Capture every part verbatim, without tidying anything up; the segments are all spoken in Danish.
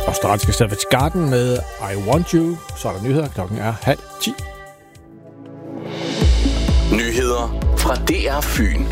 Og Australske Savage Garden med I Want You. Så er der nyheder. Klokken er halv ti. Nyheder fra D R Fyn.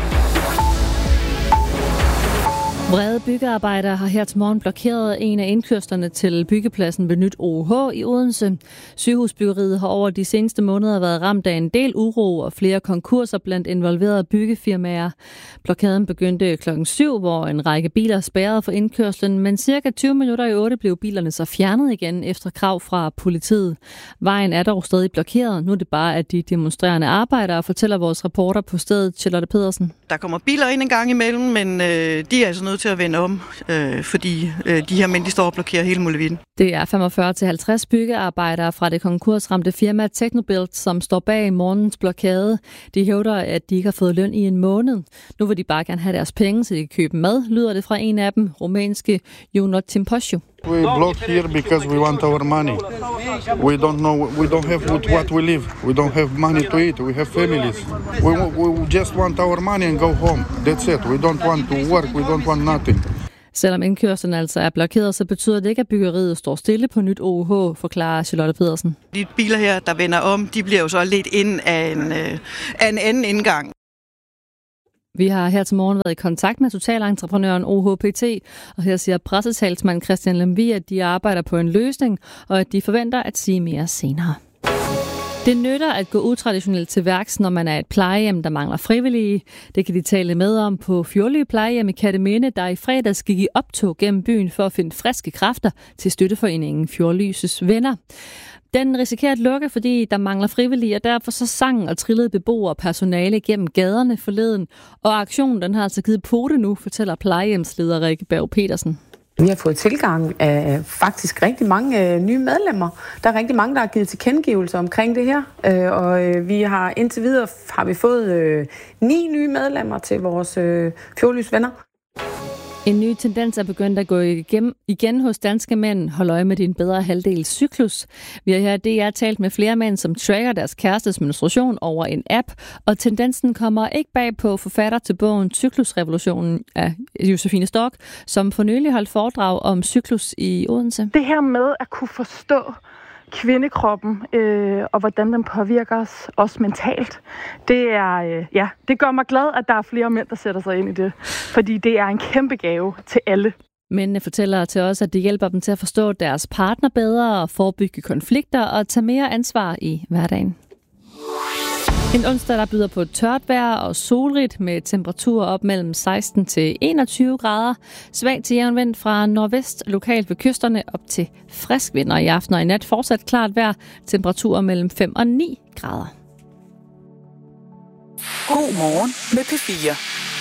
Vrede byggearbejdere har her til morgen blokeret en af indkørslerne til byggepladsen ved Nyt O H i Odense. Sygehusbyggeriet har over de seneste måneder været ramt af en del uro og flere konkurser blandt involverede byggefirmaer. Blokaden begyndte klokken syv, hvor en række biler spærrede for indkørslen, men cirka tyve minutter i otte blev bilerne så fjernet igen efter krav fra politiet. Vejen er dog stadig blokeret. Nu er det bare, at de demonstrerende arbejdere, fortæller vores reporter på stedet, Charlotte Pedersen. Der kommer biler ind en gang imellem, men øh, de er altså nødt til at vende om, øh, fordi øh, de her mænd, de står og blokerer hele muligheden. Det er femogfyrre til halvtreds byggearbejdere fra det konkursramte firma Technobuild, som står bag morgens blokade. De hævder, at de ikke har fået løn i en måned. Nu vil de bare gerne have deres penge, så de kan købe mad, lyder det fra en af dem, rumænske Ionut Timposio. We block here because we want our money. We don't know, we don't have with what we live. We don't have money to eat. We have families. We, we just want our money and go home. That's it. We don't want to work. We don't want nothing. Selvom indkørslen altså er blokeret, så betyder det ikke, at byggeriet står stille på Nyt O H, forklarer Charlotte Pedersen. De biler her, der vender om, de bliver jo så ledt ind af en, øh, af en anden indgang. Vi har her til morgen været i kontakt med totalentreprenøren O H P T, og her siger pressetalsmand Christian Lemvig, at de arbejder på en løsning, og at de forventer at sige mere senere. Det nytter at gå utraditionelt til værks, når man er et plejehjem, der mangler frivillige. Det kan de tale med om på Fjordly Plejehjem i Kerteminde, der i fredags gik i optog gennem byen for at finde friske kræfter til støtteforeningen Fjordlyses Venner. Den risikerer at lukke, fordi der mangler frivillige, og derfor så sang og trillede beboere og personale gennem gaderne forleden. Og aktionen den har altså givet pote nu, fortæller plejehjemsleder Rikke Berg Petersen. Vi har fået tilgang af faktisk rigtig mange øh, nye medlemmer. Der er rigtig mange, der har givet tilkendegivelser omkring det her. Øh, og øh, vi har indtil videre har vi fået øh, ni nye medlemmer til vores øh, Fjordlys Venner. En ny tendens er begyndt at gå igen, igen hos danske mænd. Hold øje med din bedre halvdel cyklus. Vi har her D R talt med flere mænd, som tracker deres kærestes menstruation over en app, og tendensen kommer ikke bag på forfatter til bogen Cyklusrevolutionen af Josefine Stork, som for nylig holdt foredrag om cyklus i Odense. Det her med at kunne forstå kvindekroppen øh, og hvordan den påvirker os også mentalt. Det er øh, ja, det gør mig glad, at der er flere mænd, der sætter sig ind i det, fordi det er en kæmpe gave til alle. Mændene fortæller til os, at det hjælper dem til at forstå deres partner bedre og forebygge konflikter og tage mere ansvar i hverdagen. En onsdag, der byder på tørt vejr og solrigt med temperaturer op mellem seksten til enogtyve grader. Svag til jævn vind fra nordvest, lokalt ved kysterne op til frisk vind, og i aften og i nat fortsat klart vejr. Temperaturer mellem fem og ni grader. God morgen med P fire.